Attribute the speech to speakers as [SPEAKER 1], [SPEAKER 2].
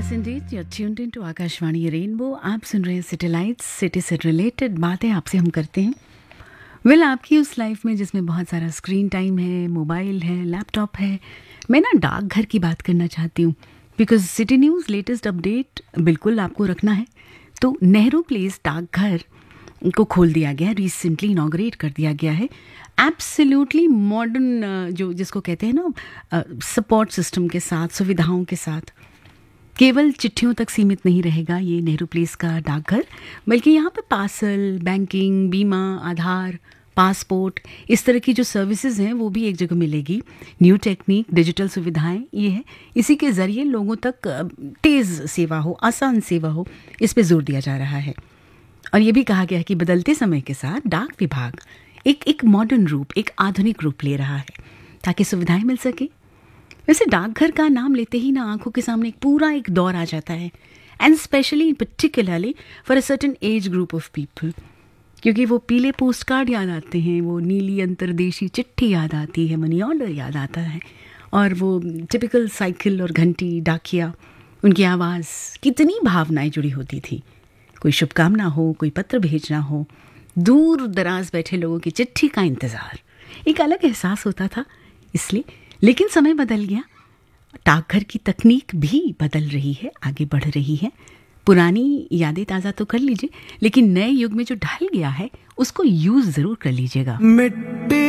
[SPEAKER 1] Yes, indeed. You're tuned into Akashvani rainbow. आप सुन रहे हैं सैटेलाइट्स, सिटी से रिलेटेड बातें आपसे हम करते हैं. आपकी उस लाइफ में जिसमें बहुत सारा स्क्रीन टाइम है, मोबाइल है, लैपटॉप है, मैं ना डाकघर की बात करना चाहती हूँ. Because city news latest update बिल्कुल आपको रखना है. तो नेहरू प्लेस डाकघर को खोल दिया गया है, रिसेंटली इनॉग्रेट कर दिया गया है. एब्सोल्युटली मॉडर्न, जो जिसको कहते हैं ना, सपोर्ट सिस्टम के साथ, सुविधाओं के साथ. केवल चिट्ठियों तक सीमित नहीं रहेगा ये नेहरू प्लेस का डाकघर, बल्कि यहाँ पे पार्सल, बैंकिंग, बीमा, आधार, पासपोर्ट, इस तरह की जो सर्विसेज हैं वो भी एक जगह मिलेगी. न्यू टेक्निक, डिजिटल सुविधाएं ये है. इसी के ज़रिए लोगों तक तेज़ सेवा हो, आसान सेवा हो, इस पे जोर दिया जा रहा है. और ये भी कहा गया है कि बदलते समय के साथ डाक विभाग एक मॉडर्न रूप, एक आधुनिक रूप ले रहा है ताकि सुविधाएं मिल सके. वैसे डाकघर का नाम लेते ही ना आंखों के सामने एक दौर आ जाता है, and specially particularly for a certain age group of people. क्योंकि वो पीले पोस्ट कार्ड याद आते हैं, वो नीली अंतर्देशी चिट्ठी याद आती है, मनी ऑर्डर याद आता है, और वो टिपिकल साइकिल और घंटी, डाकिया, उनकी आवाज़, कितनी भावनाएं जुड़ी होती थी. कोई शुभकामना हो, कोई पत्र भेजना हो, दूर दराज बैठे लोगों की चिट्ठी का इंतज़ार, एक अलग एहसास होता था. इसलिए लेकिन समय बदल गया, डाकघर की तकनीक भी बदल रही है, आगे बढ़ रही है. पुरानी यादें ताज़ा तो कर लीजिए, लेकिन नए युग में जो ढल गया है उसको यूज़ ज़रूर कर लीजिएगा.